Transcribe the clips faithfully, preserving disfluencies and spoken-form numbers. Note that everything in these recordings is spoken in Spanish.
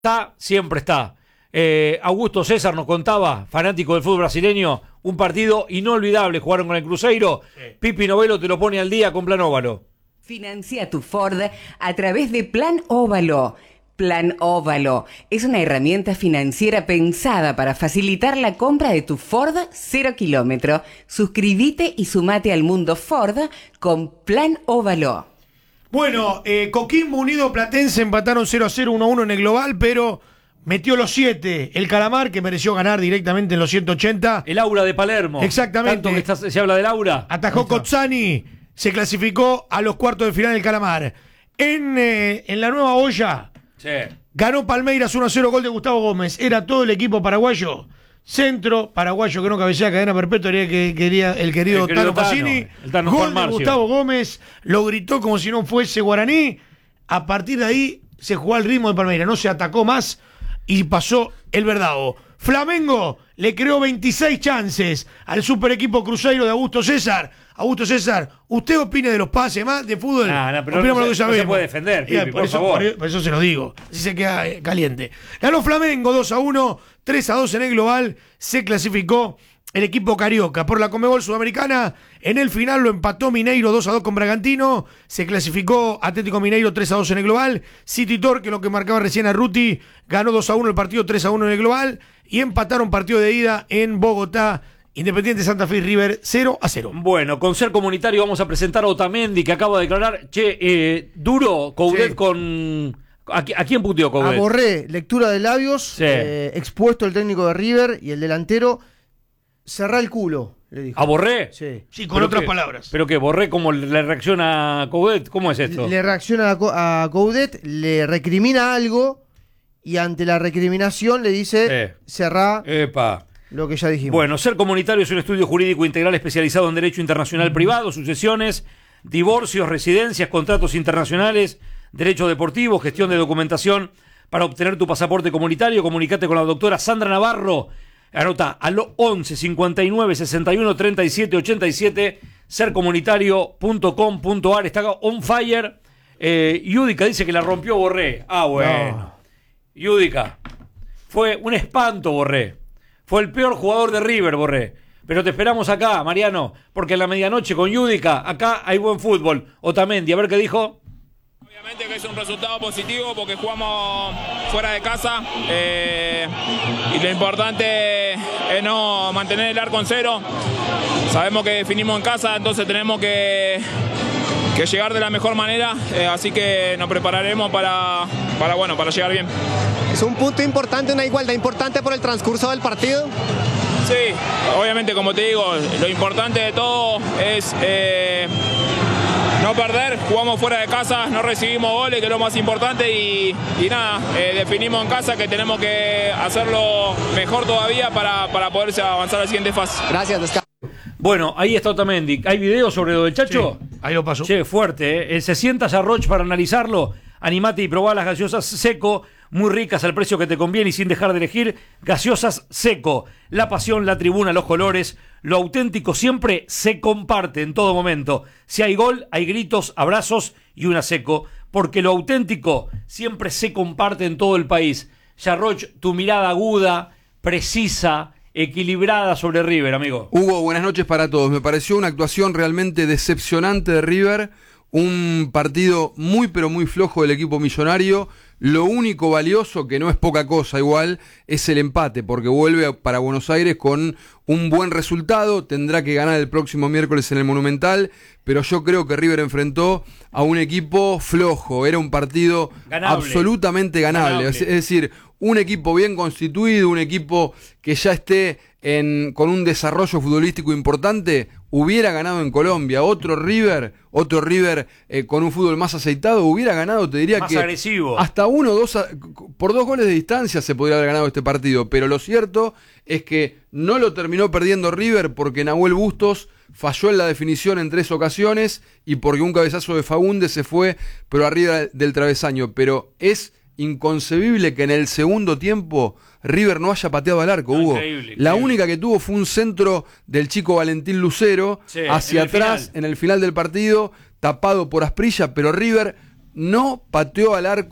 Está, siempre está. Eh, Augusto César nos contaba, fanático del fútbol brasileño, un partido inolvidable, jugaron con el Cruzeiro. Sí. Pipi Novello te lo pone al día con Plan Óvalo. Financia tu Ford a través de Plan Óvalo. Plan Óvalo es una herramienta financiera pensada para facilitar la compra de tu Ford cero kilómetro. Suscríbete y sumate al mundo Ford con Plan Óvalo. Bueno, eh, Coquimbo Unido Platense empataron cero a cero, uno a uno en el global, pero metió los siete. El Calamar, que mereció ganar directamente en los ciento ochenta. El Aura de Palermo. Exactamente. Tanto que está, se habla del Aura. Atajó Cozzani, se clasificó a los cuartos de final del Calamar. En, eh, en la nueva olla, sí. Ganó Palmeiras uno a cero, gol de Gustavo Gómez. Era todo el equipo paraguayo. Centro, paraguayo que no cabecea cadena perpetua, que quería el querido, el querido Tano Pacini. Tano, gol de Gustavo Gómez, lo gritó como si no fuese guaraní. A partir de ahí se jugó al ritmo de Palmeiras, no se atacó más y pasó el verdado. Flamengo le creó veintiséis chances al super equipo Cruzeiro de Augusto César. Augusto César, ¿usted opina de los pases más de fútbol? No, no, pero Opinamos no, lo que sabemos. No se puede defender, Pipi, por, por eso, favor. Por, por eso se lo digo, así se queda eh, caliente. Ganó Flamengo dos a uno, tres a dos en el global, se clasificó el equipo carioca por la Conmebol Sudamericana. En el final lo empató Mineiro dos a dos con Bragantino, se clasificó Atlético Mineiro tres a dos en el global. City Torque, lo que marcaba recién a Ruti, ganó dos a uno el partido, tres a uno en el global, y empataron partido de ida en Bogotá. Independiente Santa Fe y River cero a cero. Bueno, con Ser Comunitario vamos a presentar a Otamendi, que acaba de declarar, che, eh, duro Coudet sí. con... ¿A, ¿A quién puteó Coudet? A Borré, lectura de labios, sí. eh, expuesto el técnico de River y el delantero, cerrá el culo, le dijo. ¿A Borré? Sí. Sí, con otras qué? palabras. ¿Pero qué? ¿Borré cómo le reacciona a Coudet? ¿Cómo es esto? Le reacciona a, a Coudet, le recrimina algo y ante la recriminación le dice, eh. cerrá... Epa. Lo que ya dijimos. Bueno, Ser Comunitario es un estudio jurídico integral especializado en Derecho Internacional Privado, sucesiones, divorcios, residencias, contratos internacionales, derecho deportivo, gestión de documentación. Para obtener tu pasaporte comunitario, comunicate con la doctora Sandra Navarro. Anota al once cincuenta y nueve sesenta y uno treinta y siete ochenta y siete, ser comunitario punto com punto ar. Está on fire. Eh, Yudica dice que la rompió Borré. Ah, bueno. No. Yudica. Fue un espanto, Borré. Fue el peor jugador de River, Borré. Pero te esperamos acá, Mariano, porque en la medianoche con Yudica, acá hay buen fútbol. Otamendi, a ver qué dijo. Obviamente que es un resultado positivo porque jugamos fuera de casa eh, y lo importante es no mantener el arco en cero. Sabemos que definimos en casa, entonces tenemos que, que llegar de la mejor manera, eh, así que nos prepararemos para, para, bueno, para llegar bien. Es un punto importante, una igualdad importante por el transcurso del partido. Sí, obviamente como te digo, lo importante de todo es eh, no perder, jugamos fuera de casa, no recibimos goles, que es lo más importante, y, y nada, eh, definimos en casa que tenemos que hacerlo mejor todavía para, para poderse avanzar a la siguiente fase. Gracias, Desca. Bueno, ahí está Otamendi. ¿Hay video sobre lo del Chacho? Sí, ahí lo pasó. Che, fuerte, ¿eh? Se sienta Jarroch para analizarlo. Animate y probá las gaseosas Seco, muy ricas al precio que te conviene y sin dejar de elegir. Gaseosas Seco, la pasión, la tribuna, los colores, lo auténtico siempre se comparte en todo momento. Si hay gol, hay gritos, abrazos y una Seco, porque lo auténtico siempre se comparte en todo el país. Jarroch, tu mirada aguda, precisa, equilibrada sobre River, amigo. Hugo, buenas noches para todos. Me pareció una actuación realmente decepcionante de River. Un partido muy pero muy flojo del equipo millonario. Lo único valioso, que no es poca cosa igual, es el empate, porque vuelve para Buenos Aires con un buen resultado. Tendrá que ganar el próximo miércoles en el Monumental, pero yo creo que River enfrentó a un equipo flojo. Era un partido ganable, absolutamente ganable. ganable. Es decir, un equipo bien constituido, un equipo que ya esté en, con un desarrollo futbolístico importante, hubiera ganado en Colombia. Otro River, otro River eh, con un fútbol más aceitado, hubiera ganado, te diría más que agresivo. Hasta uno, dos, por dos goles de distancia se podría haber ganado este partido. Pero lo cierto es que no lo terminó perdiendo River porque Nahuel Bustos falló en la definición en tres ocasiones y porque un cabezazo de Faúndez se fue, pero arriba del travesaño. Pero es inconcebible que en el segundo tiempo River no haya pateado al arco, no, Hugo. Increíble, la increíble. única que tuvo fue un centro del chico Valentín Lucero, sí, hacia en atrás final. en el final del partido, tapado por Asprilla, pero River no pateó al arco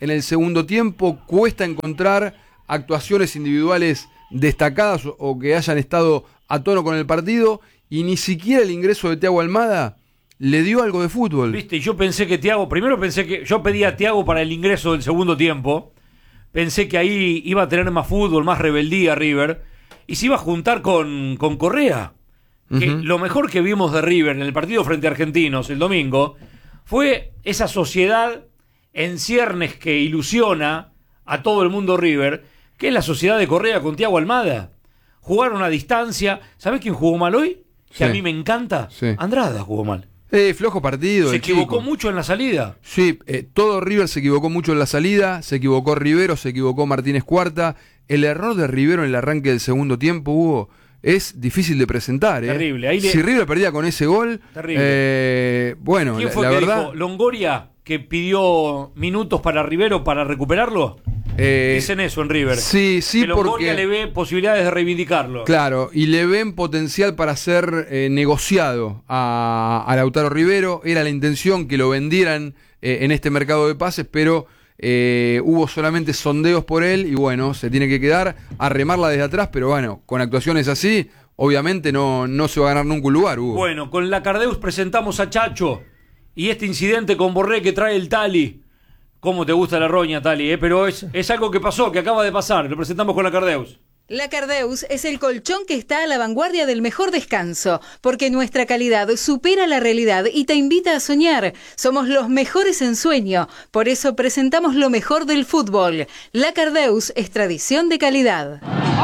en el segundo tiempo, cuesta encontrar actuaciones individuales destacadas o, o que hayan estado a tono con el partido, y ni siquiera el ingreso de Thiago Almada le dio algo de fútbol. Viste, yo pensé que Thiago, primero pensé que, yo pedí a Thiago para el ingreso del segundo tiempo, pensé que ahí iba a tener más fútbol, más rebeldía River, y se iba a juntar con, con Correa. Que uh-huh. Lo mejor que vimos de River en el partido frente a Argentinos el domingo fue esa sociedad en ciernes que ilusiona a todo el mundo River, que es la sociedad de Correa con Thiago Almada. Jugaron a distancia. ¿Sabés quién jugó mal hoy? Que sí. A mí me encanta. Sí. Andrada jugó mal. Eh, flojo partido. Se equivocó chico. mucho en la salida. Sí, eh, todo River se equivocó mucho en la salida. Se equivocó Rivero, se equivocó Martínez Cuarta. El error de Rivero en el arranque del segundo tiempo, Hugo, es difícil de presentar. Terrible. ¿eh? Ahí le... Si River perdía con ese gol, eh, bueno, ¿quién la, fue la que verdad... dijo? ¿Longoria, que pidió minutos para Rivero para recuperarlo? Eh, Dicen eso en River. Sí, sí, que Longoria porque le ve posibilidades de reivindicarlo. Claro, y le ven potencial para ser eh, negociado a, a Lautaro Rivero. Era la intención que lo vendieran eh, en este mercado de pases, pero eh, hubo solamente sondeos por él y bueno, se tiene que quedar a remarla desde atrás, pero bueno, con actuaciones así, obviamente no, no se va a ganar nunca un lugar, Hugo. Bueno, con la Cardeus presentamos a Chacho y este incidente con Borré que trae el Tali. ¿Cómo te gusta la roña, Tali? ¿eh? Pero es, es algo que pasó, que acaba de pasar. Lo presentamos con la Cardeus. La Cardeus es el colchón que está a la vanguardia del mejor descanso, porque nuestra calidad supera la realidad y te invita a soñar. Somos los mejores en sueño, por eso presentamos lo mejor del fútbol. La Cardeus es tradición de calidad.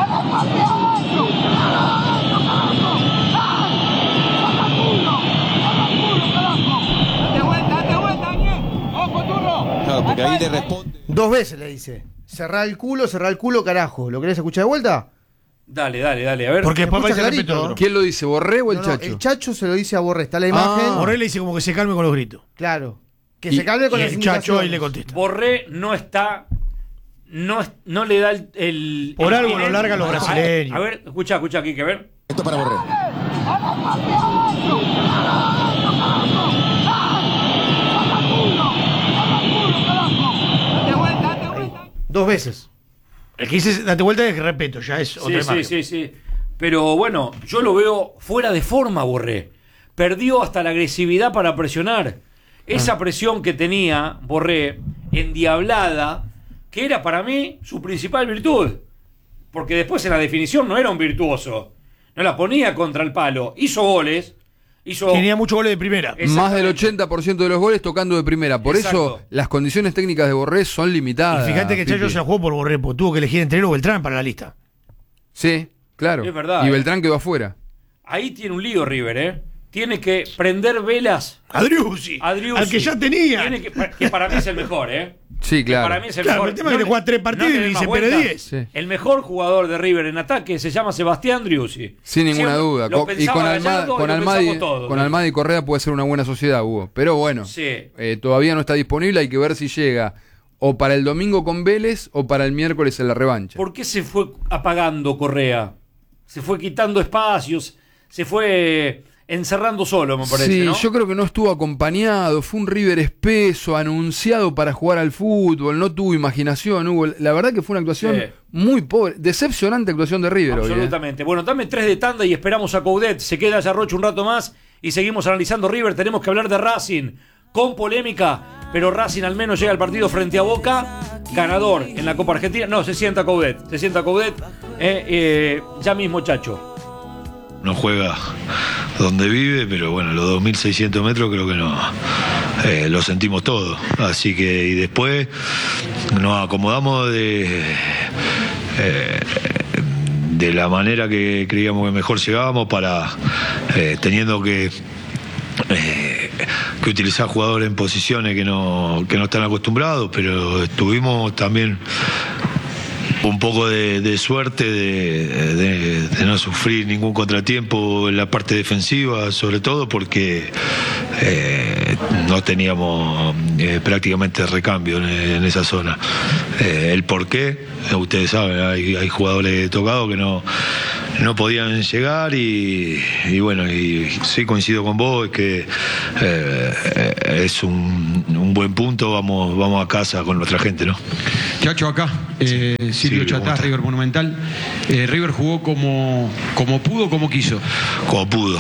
Claro, porque ahí le responde. Dos veces le dice: cerrá el culo, cerrá el culo, carajo. ¿Lo querés escuchar de vuelta? Dale, dale, dale, a ver. Porque después parece clarito. ¿Quién lo dice, Borré o el no, Chacho? No, el Chacho se lo dice a Borré, está la imagen. Ah. Borré le dice como que se calme con los gritos. Claro. Que y, se calme con y las el Chacho ahí le contesta. Borré no está, no, no le da el... el Por el algo final. lo largan los brasileños. A ver, escucha, escucha aquí, que ver. Esto para Borré. Dos veces. El que dice date vuelta es que respeto, ya es otra sí, sí, sí, sí. Pero bueno, yo lo veo fuera de forma, Borré. Perdió hasta la agresividad para presionar. Esa ah. presión que tenía Borré, endiablada, que era para mí su principal virtud. Porque después en la definición no era un virtuoso. No la ponía contra el palo. Hizo goles. Hizo... Tenía muchos goles de primera. Más del ochenta por ciento de los goles tocando de primera. Por Exacto. eso las condiciones técnicas de Borré son limitadas. Y fíjate que Pipi. Chacho se la jugó por Borré, porque tuvo que elegir entre él o Beltrán para la lista. Sí, claro. Es verdad. Y eh. Beltrán quedó afuera. Ahí tiene un lío River, ¿eh? Tiene que prender velas. Adriussi. Adriussi. Al que ya tenía. Tiene que, que para mí es el mejor, ¿eh? Sí, claro. Que para mí es el claro, mejor. el tema es que te juega tres partidos no y se pierde diez. Sí. El mejor jugador de River en ataque se llama Sebastián Driussi. Sin ninguna Siempre duda. Con, y con Almada, con, Almada, todos, con ¿no? Almada y Correa puede ser una buena sociedad, Hugo. Pero bueno, sí. eh, todavía no está disponible. Hay que ver si llega o para el domingo con Vélez o para el miércoles en la revancha. ¿Por qué se fue apagando Correa? Se fue quitando espacios, se fue encerrando solo, me parece, Sí, ¿no? yo creo que no estuvo acompañado, fue un River espeso, anunciado para jugar al fútbol, no tuvo imaginación, Hugo. La verdad que fue una actuación sí. muy pobre, decepcionante actuación de River. Absolutamente. Hoy, ¿eh? Bueno, dame tres de tanda y esperamos a Coudet. Se queda Yarrocho un rato más y seguimos analizando River. Tenemos que hablar de Racing, con polémica, pero Racing al menos llega al partido frente a Boca, ganador en la Copa Argentina. No, se sienta Coudet, se sienta Coudet, eh, eh, ya mismo Chacho. No juega donde vive, pero bueno, los dos mil seiscientos metros creo que no eh, lo sentimos todo. Así que y después nos acomodamos de eh, de la manera que creíamos que mejor llegábamos para eh, teniendo que eh, que utilizar jugadores en posiciones que no que no están acostumbrados, pero estuvimos también un poco de, de suerte de, de, de no sufrir ningún contratiempo en la parte defensiva, sobre todo porque eh, no teníamos eh, prácticamente recambio en, en esa zona. Eh, el por qué, ustedes saben, hay, hay jugadores tocados que no, no podían llegar y, y bueno, y sí coincido con vos, es que eh, es un, un buen punto, vamos, vamos a casa con nuestra gente, ¿no? Chacho, acá, eh, Silvio sí, Chatás, River Monumental. Eh, River jugó como, como pudo, como quiso. Como pudo.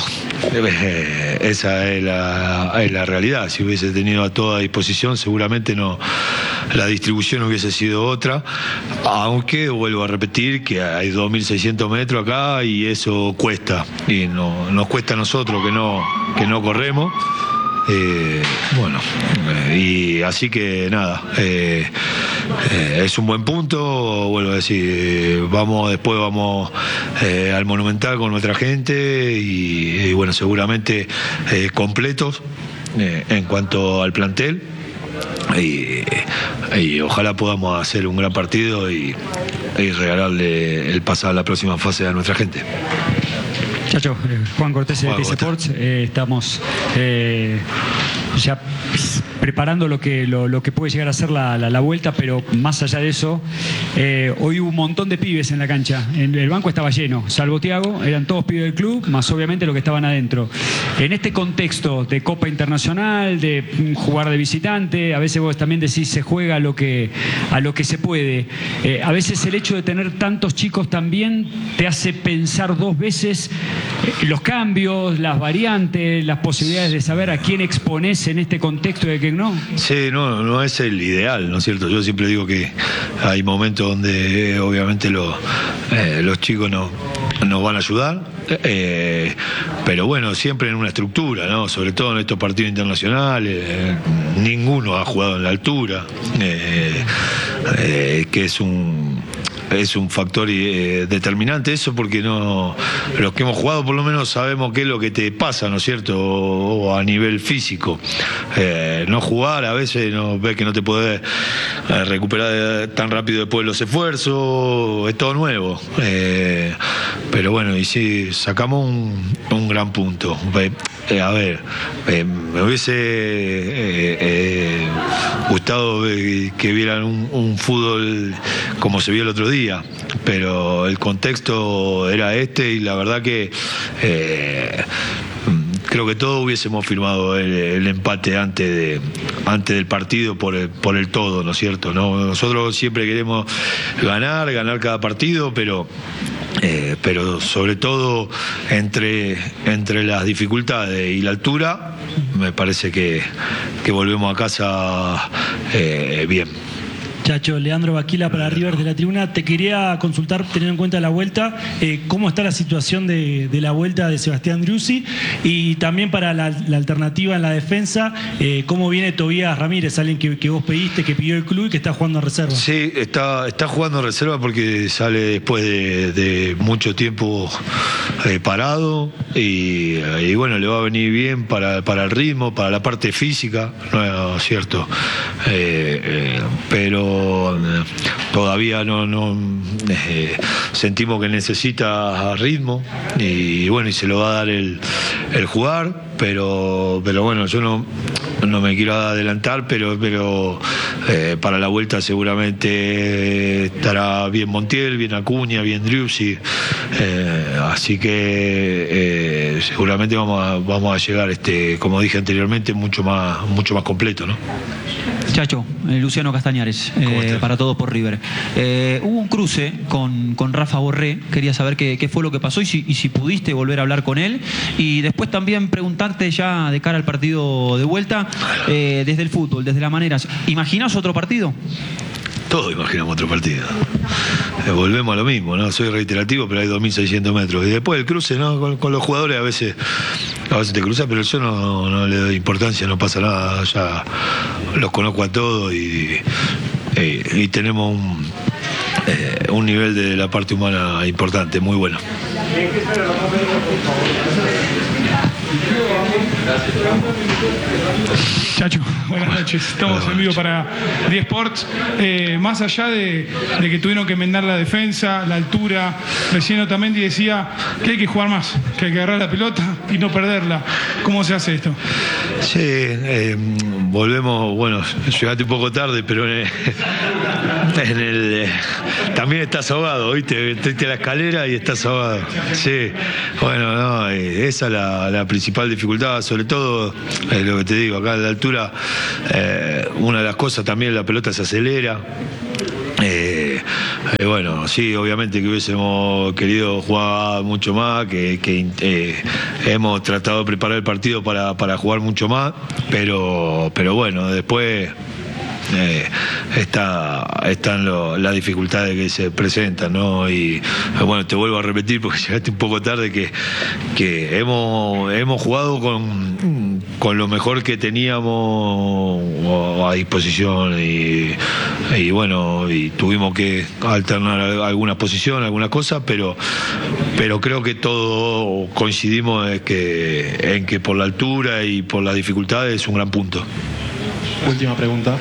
Eh, esa es la, es la realidad. Si hubiese tenido a toda disposición, seguramente no, la distribución hubiese sido otra. Aunque, vuelvo a repetir, que hay dos mil seiscientos metros acá y eso cuesta. Y no, nos cuesta a nosotros que no, que no corremos. Eh, bueno, eh, y así que nada, eh, eh, es un buen punto, vuelvo a decir, eh, vamos después vamos eh, al Monumental con nuestra gente y, y bueno, seguramente eh, completos eh, en cuanto al plantel. Y, y ojalá podamos hacer un gran partido y, y regalarle el pasar a la próxima fase a nuestra gente. Chacho, eh, Juan Cortés de T C Sports, eh, estamos eh, ya preparando lo que, lo, lo que puede llegar a ser la, la, la vuelta, pero más allá de eso, eh, hoy hubo un montón de pibes en la cancha. En el banco estaba lleno, salvo Thiago, eran todos pibes del club, más obviamente los que estaban adentro. En este contexto de Copa Internacional, de jugar de visitante, a veces vos también decís se juega a lo que, a lo que se puede. Eh, a veces el hecho de tener tantos chicos también te hace pensar dos veces los cambios, las variantes, las posibilidades de saber a quién exponés en este contexto de que no. Sí, no, no es el ideal, ¿no es cierto? Yo siempre digo que hay momentos donde eh, obviamente lo, eh, los chicos no, nos van a ayudar, eh, pero bueno, siempre en una estructura, ¿no? Sobre todo en estos partidos internacionales, eh, ninguno ha jugado en la altura, eh, eh, que es un... es un factor eh, determinante eso, porque no los que hemos jugado por lo menos sabemos qué es lo que te pasa, ¿no es cierto? O, o a nivel físico. Eh, no jugar a veces no ves que no te podés eh, recuperar tan rápido después de los esfuerzos, es todo nuevo. Eh, pero bueno, y sí, sacamos un, un gran punto. Eh, a ver, eh, me hubiese eh, eh, gustado que vieran un, un fútbol como se vio el otro día, pero el contexto era este y la verdad que eh, creo que todos hubiésemos firmado el, el empate antes de antes del partido por el, por el todo, ¿no es cierto? ¿No? Nosotros siempre queremos ganar, ganar cada partido, pero Eh, pero sobre todo entre, entre las dificultades y la altura, me parece que, que volvemos a casa eh, bien. Chacho, Leandro Baquila para River de la Tribuna. Te quería consultar, teniendo en cuenta la vuelta, eh, cómo está la situación de, de la vuelta de Sebastián Driussi y también para la, la alternativa en la defensa, eh, cómo viene Tobías Ramírez, alguien que, que vos pediste, que pidió el club y que está jugando en reserva. Sí, está, está jugando en reserva porque sale después de, de mucho tiempo eh, parado y, y bueno, le va a venir bien para, para el ritmo, para la parte física, no es cierto, eh, eh, pero todavía no, no eh, sentimos que necesita ritmo y bueno, y se lo va a dar el, el jugar, pero pero bueno, yo no, no me quiero adelantar, pero pero eh, para la vuelta seguramente estará bien Montiel, bien Acuña, bien Driussi, eh, así que eh, seguramente vamos a, vamos a llegar, este, como dije anteriormente, mucho más, mucho más completo, ¿no? Chacho, eh, Luciano Castañares, eh, para Todos por River. Eh, hubo un cruce con, con Rafa Borré, quería saber qué, qué fue lo que pasó y si, y si pudiste volver a hablar con él. Y después también preguntarte ya de cara al partido de vuelta, eh, desde el fútbol, desde las maneras, ¿imaginás otro partido? Todos imaginamos otro partido. Eh, volvemos a lo mismo, ¿no? Soy reiterativo, pero hay dos mil seiscientos metros. Y después el cruce, ¿no? Con, con los jugadores a veces, a veces te cruzas, pero yo no, no le doy importancia, no pasa nada. Ya los conozco a todos y, y, y tenemos un, eh, un nivel de la parte humana importante, muy bueno. Chacho, buenas noches. Estamos en vivo para D Sports. Eh, más allá de, de que tuvieron que enmendar la defensa, la altura, recién Otamendi decía que hay que jugar más, que hay que agarrar la pelota y no perderla. ¿Cómo se hace esto? Sí, eh, volvemos, bueno, llegaste un poco tarde, pero en el, en el también estás ahogado, ¿viste? Entraste a la escalera y estás ahogado. Sí, bueno, no, esa es la, la principal dificultad, sobre todo, es lo que te digo, acá a la altura, eh, una de las cosas también, la pelota se acelera. Eh, eh, bueno, sí, obviamente que hubiésemos querido jugar mucho más, que, que eh, hemos tratado de preparar el partido para, para jugar mucho más, pero, pero bueno, después eh, está, están lo, las dificultades que se presentan, ¿no? Y bueno, te vuelvo a repetir porque llegaste un poco tarde que, que hemos, hemos jugado con, con lo mejor que teníamos a disposición y, y bueno, y tuvimos que alternar algunas posiciones, algunas cosas, pero, pero creo que todos coincidimos en que, en que por la altura y por las dificultades es un gran punto. Última pregunta.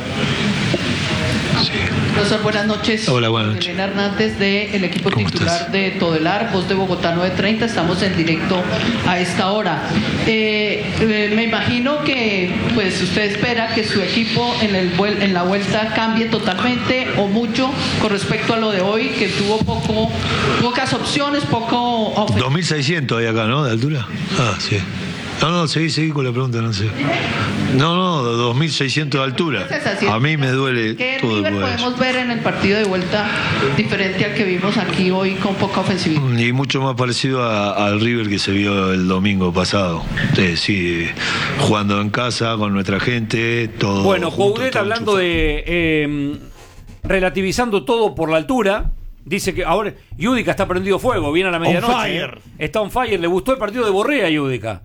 Sí. Profesor, buenas noches. Hola, buenas noches. Elena Hernández del equipo titular estás? de Todelar, Voz de Bogotá nueve treinta, estamos en directo a esta hora. Eh, eh, me imagino que pues usted espera que su equipo en, el, en la vuelta cambie totalmente o mucho con respecto a lo de hoy, que tuvo poco, pocas opciones, poco... dos mil seiscientos hay acá, ¿no? De altura. Ah, sí. No, no, seguí, seguí con la pregunta, no sé. No, no, dos mil seiscientos de altura. A mí me duele ¿Qué todo. River podemos ver en el partido de vuelta diferente al que vimos aquí hoy con poca ofensividad? Y mucho más parecido a, al River que se vio el domingo pasado. Sí, sí, jugando en casa con nuestra gente, todo. Bueno, Coudet hablando de eh, relativizando todo por la altura. Dice que ahora Yudica está prendido fuego, viene a la medianoche. On fire. Eh. Está on fire. Le gustó el partido de Borré a Yudica.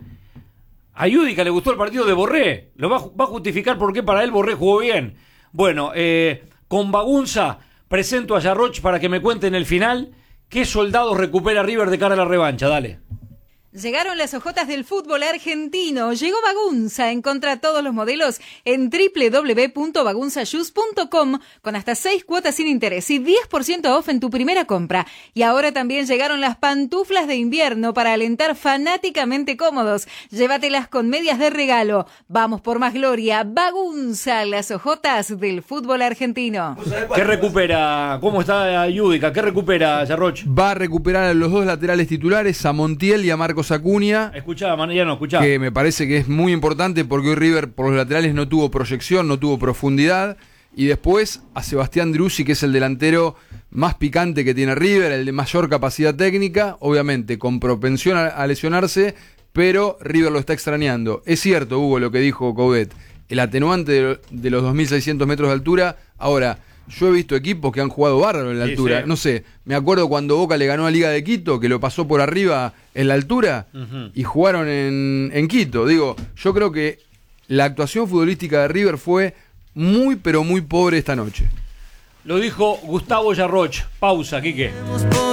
A Yudica le gustó el partido de Borré. Lo va, va a justificar por qué para él Borré jugó bien. Bueno, eh, con Bagunza presento a Yarroch para que me cuenten el final. ¿Qué soldados recupera River de cara a la revancha? Dale. Llegaron las ojotas del fútbol argentino. Llegó Bagunza. Encontra todos los modelos en doble u doble u doble u punto bagunza shoes punto com con hasta seis cuotas sin interés y diez por ciento off en tu primera compra. Y ahora también llegaron las pantuflas de invierno para alentar fanáticamente cómodos. Llévatelas con medias de regalo. Vamos por más gloria. Bagunza, las ojotas del fútbol argentino. ¿Qué recupera? ¿Cómo está Yudica? ¿Qué recupera Yarroch? Va a recuperar a los dos laterales titulares, a Montiel y a Marcos Acuña. Escuchá, ya no, escuchá. Que me parece que es muy importante porque hoy River por los laterales no tuvo proyección, no tuvo profundidad. Y después a Sebastián Driussi, que es el delantero más picante que tiene River, el de mayor capacidad técnica, obviamente con propensión a, a lesionarse, pero River lo está extrañando. Es cierto, Hugo, lo que dijo Coudet, el atenuante de, de los dos mil seiscientos metros de altura. Ahora, yo he visto equipos que han jugado bárbaro en la sí, altura. Sí. No sé, me acuerdo cuando Boca le ganó a Liga de Quito, que lo pasó por arriba en la altura, uh-huh. y jugaron en, en Quito. Digo, yo creo que la actuación futbolística de River fue muy, pero muy pobre esta noche. Lo dijo Gustavo Yarroch. Pausa, Quique.